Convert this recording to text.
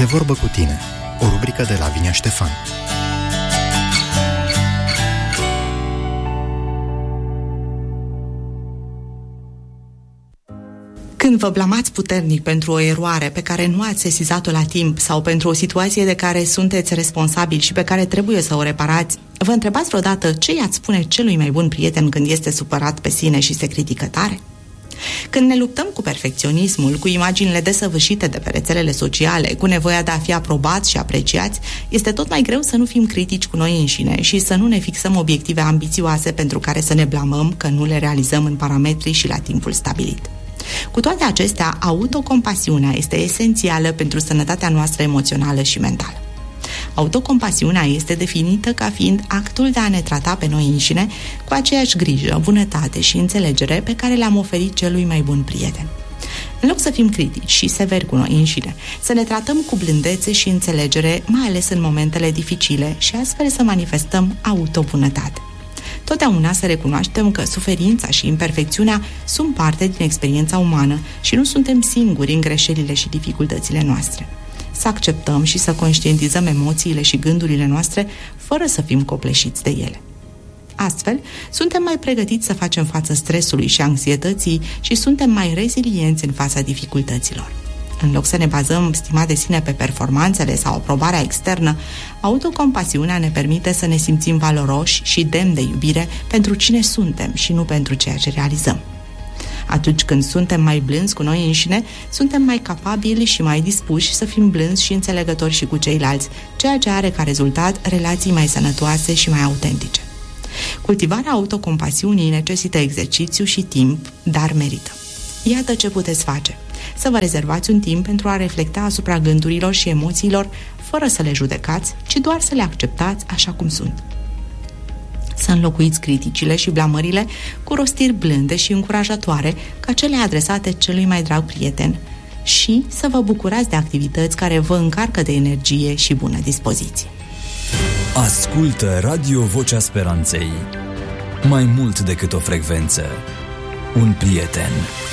De vorbă cu tine, o rubrică de Lavinia Ștefan. Când vă blamați puternic pentru o eroare pe care nu ați sesizat-o la timp sau pentru o situație de care sunteți responsabili și pe care trebuie să o reparați, vă întrebați vreodată ce i-ați spune celui mai bun prieten când este supărat pe sine și se critică tare? Când ne luptăm cu perfecționismul, cu imaginile desăvârșite de pe rețelele sociale, cu nevoia de a fi aprobați și apreciați, este tot mai greu să nu fim critici cu noi înșine și să nu ne fixăm obiective ambițioase pentru care să ne blamăm că nu le realizăm în parametrii și la timpul stabilit. Cu toate acestea, autocompasiunea este esențială pentru sănătatea noastră emoțională și mentală. Autocompasiunea este definită ca fiind actul de a ne trata pe noi înșine cu aceeași grijă, bunătate și înțelegere pe care le-am oferit celui mai bun prieten. În loc să fim critici și severi cu noi înșine, să ne tratăm cu blândețe și înțelegere, mai ales în momentele dificile, și astfel să manifestăm autobunătate. Totdeauna să recunoaștem că suferința și imperfecțiunea sunt parte din experiența umană și nu suntem singuri în greșelile și dificultățile noastre. Să acceptăm și să conștientizăm emoțiile și gândurile noastre fără să fim copleșiți de ele. Astfel, suntem mai pregătiți să facem față stresului și anxietății și suntem mai rezilienți în fața dificultăților. În loc să ne bazăm stima de sine pe performanțele sau aprobarea externă, autocompasiunea ne permite să ne simțim valoroși și demni de iubire pentru cine suntem și nu pentru ceea ce realizăm. Atunci când suntem mai blânzi cu noi înșine, suntem mai capabili și mai dispuși să fim blânzi și înțelegători și cu ceilalți, ceea ce are ca rezultat relații mai sănătoase și mai autentice. Cultivarea autocompasiunii necesită exercițiu și timp, dar merită. Iată ce puteți face: să vă rezervați un timp pentru a reflecta asupra gândurilor și emoțiilor, fără să le judecați, ci doar să le acceptați așa cum sunt. Să înlocuiți criticile și blamările cu rostiri blânde și încurajatoare, ca cele adresate celui mai drag prieten, și să vă bucurați de activități care vă încarcă de energie și bună dispoziție. Ascultă Radio Vocea Speranței. Mai mult decât o frecvență, un prieten.